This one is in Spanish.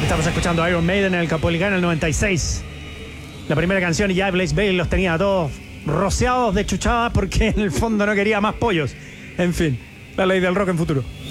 Estamos escuchando Iron Maiden en el Caupolicán en el 96. La primera canción, y ya Blaze Bayley los tenía a todos rociados de chuchada porque en el fondo no quería más pollos. En fin, la ley del rock en futuro.